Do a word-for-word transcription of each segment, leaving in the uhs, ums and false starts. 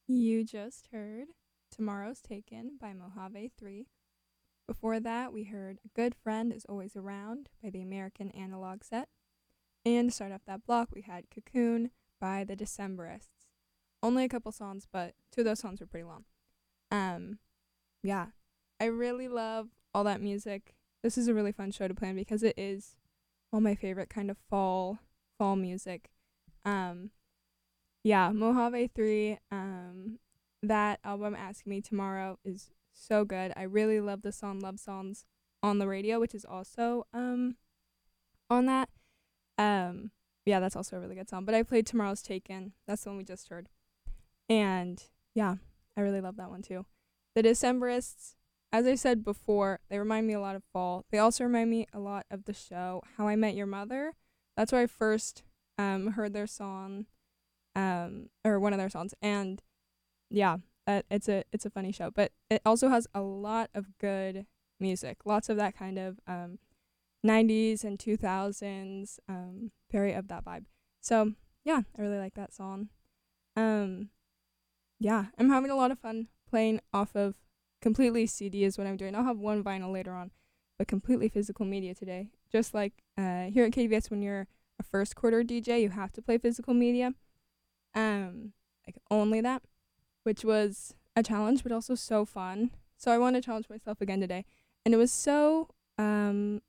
You just heard Tomorrow's Taken by Mojave three. Before that, we heard A Good Friend Is Always Around by the American Analog Set. And to start off that block, we had Cocoon by the Decemberists. Only a couple songs, but two of those songs were pretty long. Um, yeah, I really love all that music. This is a really fun show to plan because it is all my favorite kind of fall fall music. Um, yeah, Mojave three, um, that album Ask Me Tomorrow is so good. I really love the song Love Songs on the Radio, which is also um on that. Um, yeah, that's also a really good song. But I played Tomorrow's Taken. That's the one we just heard. And yeah, I really love that one too. The Decemberists, as I said before, they remind me a lot of fall. They also remind me a lot of the show How I Met Your Mother. That's where I first um heard their song, um or one of their songs. And yeah, that it's a it's a funny show, but it also has a lot of good music. Lots of that kind of um nineties and two thousands, um very of that vibe. So yeah, I really like that song. Um yeah, I'm having a lot of fun playing off of completely C D is what I'm doing. I'll have one vinyl later on, but completely physical media today. Just like uh here at K V S, when you're a first quarter D J, you have to play physical media. Um like only that, which was a challenge, but also so fun. So I want to challenge myself again today. And it was so, um,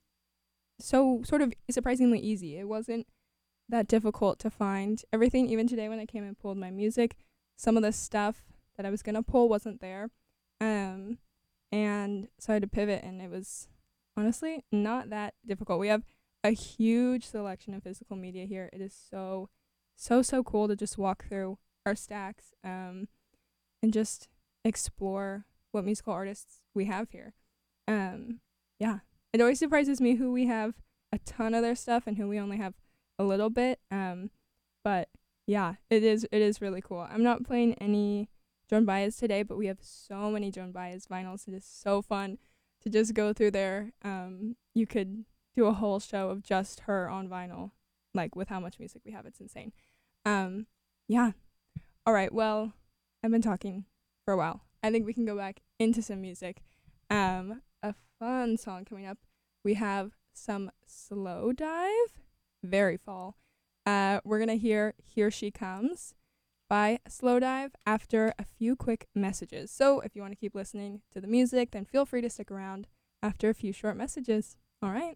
so sort of surprisingly easy. It wasn't that difficult to find everything. Even today when I came and pulled my music, some of the stuff that I was going to pull wasn't there. Um, and so I had to pivot, and it was honestly not that difficult. We have a huge selection of physical media here. It is so, so, so cool to just walk through our stacks. Um, and just explore what musical artists we have here. Um, yeah, it always surprises me who we have a ton of their stuff and who we only have a little bit. Um, but yeah, it is it is really cool. I'm not playing any Joan Baez today, but we have so many Joan Baez vinyls. It is so fun to just go through there. Um, you could do a whole show of just her on vinyl, like with how much music we have. It's insane. Um, yeah. All right. Well, I've been talking for a while. I think we can go back into some music. Um, a fun song coming up. We have some Slow Dive, very fall. Uh, we're gonna hear "Here She Comes" by Slow Dive after a few quick messages. So if you want to keep listening to the music, then feel free to stick around after a few short messages. All right.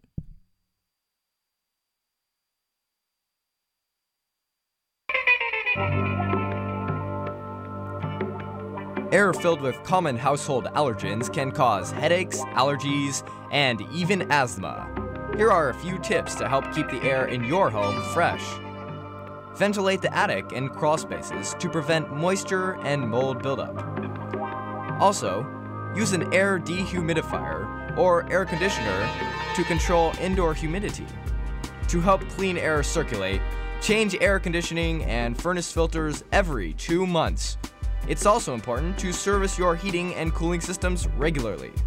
Air filled with common household allergens can cause headaches, allergies, and even asthma. Here are a few tips to help keep the air in your home fresh. Ventilate the attic and crawl spaces to prevent moisture and mold buildup. Also, use an air dehumidifier or air conditioner to control indoor humidity. To help clean air circulate, change air conditioning and furnace filters every two months. It's also important to service your heating and cooling systems regularly.